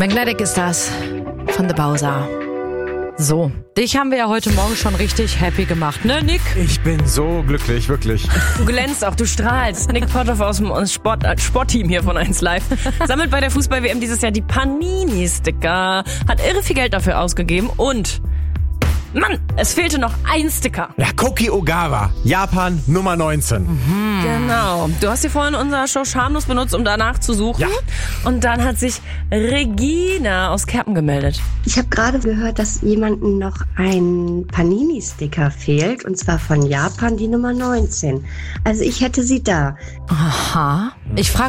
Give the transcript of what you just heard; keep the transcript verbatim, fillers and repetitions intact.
Magnetic ist das von The Bowser. So, dich haben wir ja heute Morgen schon richtig happy gemacht, ne Nick? Ich bin so glücklich, wirklich. Du glänzt auch, du strahlst. Nick Potthoff aus dem Sport, äh, Sportteam hier von eins Live sammelt bei der Fußball-W M dieses Jahr die Panini-Sticker, hat irre viel Geld dafür ausgegeben und... Mann, es fehlte noch ein Sticker. Ja, Koki Ogawa, Japan Nummer neunzehn. Mhm. Genau. Du hast hier vorhin unser Show schamlos benutzt, um danach zu suchen. Ja. Und dann hat sich Regina aus Kerpen gemeldet. Ich habe gerade gehört, dass jemandem noch ein Panini-Sticker fehlt. Und zwar von Japan, die Nummer neunzehn. Also ich hätte sie da. Aha. Ich frage